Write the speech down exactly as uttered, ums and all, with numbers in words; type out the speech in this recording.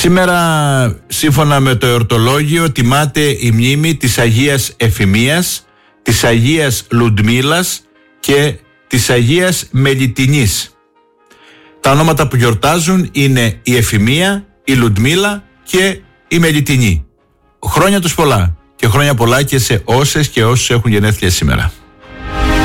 Σήμερα, σύμφωνα με το εορτολόγιο, τιμάται η μνήμη της Αγίας Εφημίας, της Αγίας Λουντμίλας και της Αγίας Μελιτινής. Τα ονόματα που γιορτάζουν είναι η Εφημία, η Λουντμίλα και η Μελιτινή. Χρόνια τους πολλά και χρόνια πολλά και σε όσες και όσους έχουν γενέθλια σήμερα.